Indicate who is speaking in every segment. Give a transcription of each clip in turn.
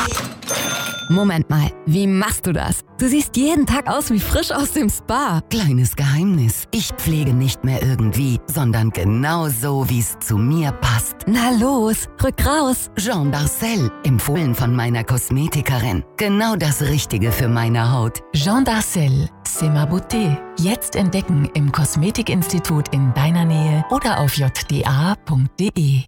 Speaker 1: Moment mal, wie machst du das? Du siehst jeden Tag aus wie frisch aus dem Spa.
Speaker 2: Kleines Geheimnis. Ich pflege nicht mehr irgendwie, sondern genau so, wie es zu mir passt.
Speaker 1: Na los, rück raus.
Speaker 2: Jean Darcel, empfohlen von meiner Kosmetikerin. Genau das Richtige für meine Haut.
Speaker 3: Jean Darcel, c'est ma beauté. Jetzt entdecken im Kosmetikinstitut in deiner Nähe oder auf jda.de.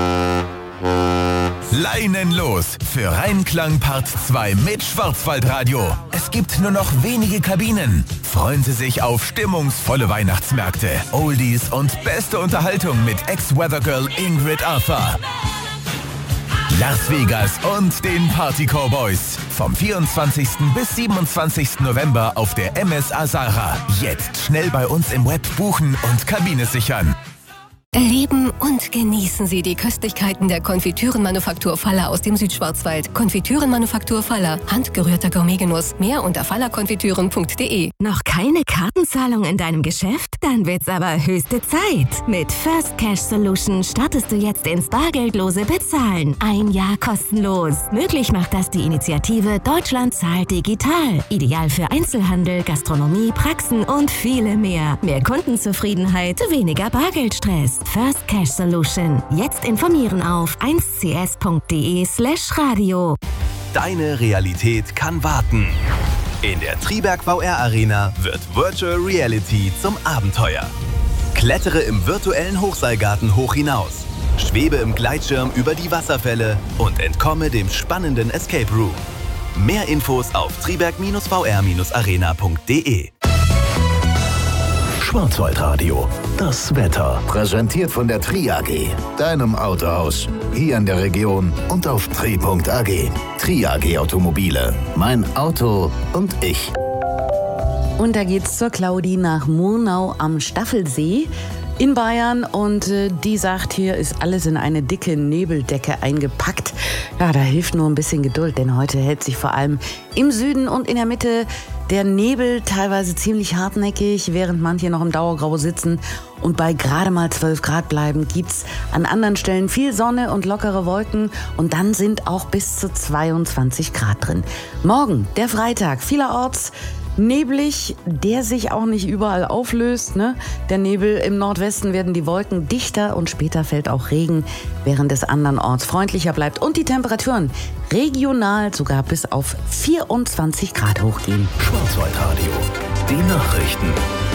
Speaker 4: Leinen los für Reinklang Part 2 mit Schwarzwaldradio. Es gibt nur noch wenige Kabinen. Freuen Sie sich auf stimmungsvolle Weihnachtsmärkte, Oldies und beste Unterhaltung mit Ex-Weathergirl Ingrid Arthur. Las Vegas und den Party Cowboys. Vom 24. bis 27. November auf der MS Azara. Jetzt schnell bei uns im Web buchen und Kabine sichern.
Speaker 5: Erleben und genießen Sie die Köstlichkeiten der Konfitürenmanufaktur Faller aus dem Südschwarzwald. Konfitürenmanufaktur Faller, handgerührter Gourmetgenuss. Mehr unter fallerkonfitüren.de.
Speaker 6: Noch keine Kartenzahlung in deinem Geschäft? Dann wird's aber höchste Zeit. Mit First Cash Solution startest du jetzt ins bargeldlose Bezahlen. 1 Jahr kostenlos. Möglich macht das die Initiative Deutschland zahlt digital. Ideal für Einzelhandel, Gastronomie, Praxen und viele mehr. Mehr Kundenzufriedenheit, weniger Bargeldstress. First Cash Solution. Jetzt informieren auf 1cs.de/radio.
Speaker 7: Deine Realität kann warten. In der Triberg VR Arena wird Virtual Reality zum Abenteuer. Klettere im virtuellen Hochseilgarten hoch hinaus. Schwebe im Gleitschirm über die Wasserfälle und entkomme dem spannenden Escape Room. Mehr Infos auf triberg-vr-arena.de.
Speaker 8: Schwarzwaldradio, das Wetter. Präsentiert von der Tri AG, deinem Autohaus. Hier in der Region und auf tri.ag. Tri AG Automobile, mein Auto und ich.
Speaker 9: Und da geht's zur Claudi nach Murnau am Staffelsee in Bayern. Und die sagt, hier ist alles in eine dicke Nebeldecke eingepackt. Ja, da hilft nur ein bisschen Geduld, denn heute hält sich vor allem im Süden und in der Mitte der Nebel teilweise ziemlich hartnäckig, während manche noch im Dauergrau sitzen und bei gerade mal 12 Grad bleiben, gibt's an anderen Stellen viel Sonne und lockere Wolken und dann sind auch bis zu 22 Grad drin. Morgen, der Freitag, vielerorts neblig, der sich auch nicht überall auflöst, ne? Der Nebel im Nordwesten werden die Wolken dichter und später fällt auch Regen, während es andernorts freundlicher bleibt und die Temperaturen regional sogar bis auf 24 Grad hochgehen.
Speaker 8: Schwarzwaldradio, die Nachrichten.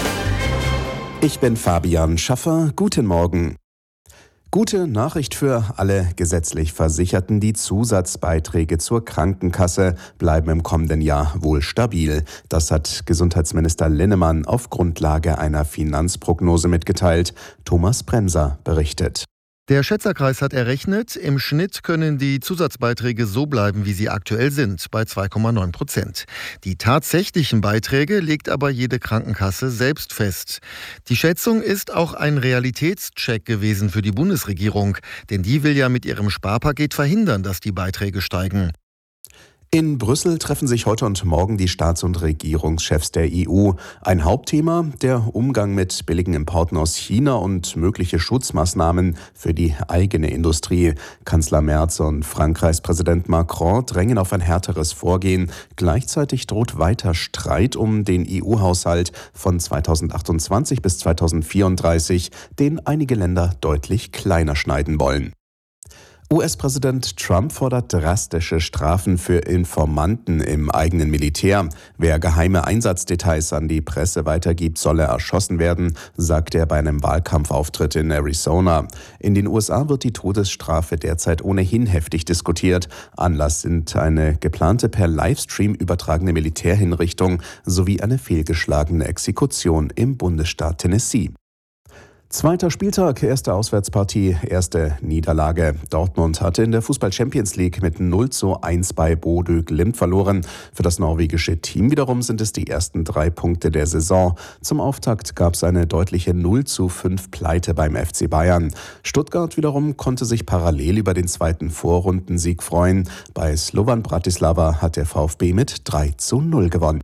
Speaker 10: Ich bin Fabian Schaffer. Guten Morgen. Gute Nachricht für alle gesetzlich Versicherten. Die Zusatzbeiträge zur Krankenkasse bleiben im kommenden Jahr wohl stabil. Das hat Gesundheitsminister Linnemann auf Grundlage einer Finanzprognose mitgeteilt. Thomas Bremser berichtet.
Speaker 11: Der Schätzerkreis hat errechnet, im Schnitt können die Zusatzbeiträge so bleiben, wie sie aktuell sind, bei 2,9%. Die tatsächlichen Beiträge legt aber jede Krankenkasse selbst fest. Die Schätzung ist auch ein Realitätscheck gewesen für die Bundesregierung, denn die will ja mit ihrem Sparpaket verhindern, dass die Beiträge steigen.
Speaker 10: In Brüssel treffen sich heute und morgen die Staats- und Regierungschefs der EU. Ein Hauptthema, der Umgang mit billigen Importen aus China und mögliche Schutzmaßnahmen für die eigene Industrie. Kanzler Merz und Frankreichs Präsident Macron drängen auf ein härteres Vorgehen. Gleichzeitig droht weiter Streit um den EU-Haushalt von 2028 bis 2034, den einige Länder deutlich kleiner schneiden wollen. US-Präsident Trump fordert drastische Strafen für Informanten im eigenen Militär. Wer geheime Einsatzdetails an die Presse weitergibt, solle erschossen werden, sagt er bei einem Wahlkampfauftritt in Arizona. In den USA wird die Todesstrafe derzeit ohnehin heftig diskutiert. Anlass sind eine geplante per Livestream übertragene Militärhinrichtung sowie eine fehlgeschlagene Exekution im Bundesstaat Tennessee. Zweiter Spieltag, erste Auswärtspartie, erste Niederlage. Dortmund hatte in der Fußball-Champions League mit 0:1 bei Bodø Glimt verloren. Für das norwegische Team wiederum sind es die ersten 3 Punkte der Saison. Zum Auftakt gab es eine deutliche 0:5 Pleite beim FC Bayern. Stuttgart wiederum konnte sich parallel über den zweiten Vorrundensieg freuen. Bei Slovan Bratislava hat der VfB mit 3:0 gewonnen.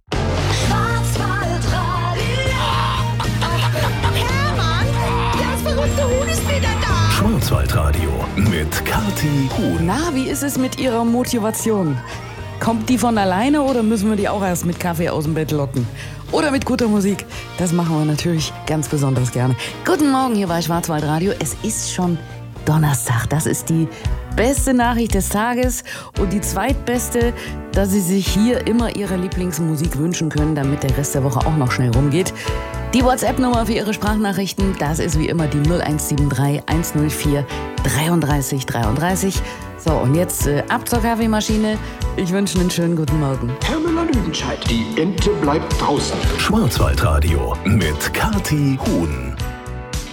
Speaker 8: Schwarzwaldradio mit Kathi Huhn.
Speaker 9: Na, wie ist es mit Ihrer Motivation? Kommt die von alleine oder müssen wir die auch erst mit Kaffee aus dem Bett locken? Oder mit guter Musik? Das machen wir natürlich ganz besonders gerne. Guten Morgen hier bei Schwarzwaldradio. Es ist schon Donnerstag. Das ist die beste Nachricht des Tages und die zweitbeste, dass Sie sich hier immer Ihre Lieblingsmusik wünschen können, damit der Rest der Woche auch noch schnell rumgeht. Die WhatsApp-Nummer für Ihre Sprachnachrichten, das ist wie immer die 0173 104 33 33. So, und jetzt ab zur Kaffeemaschine. Ich wünsche einen schönen guten Morgen.
Speaker 12: Herr Müller-Lüdenscheid, die Ente bleibt draußen.
Speaker 8: Schwarzwaldradio mit Kathi Huhn.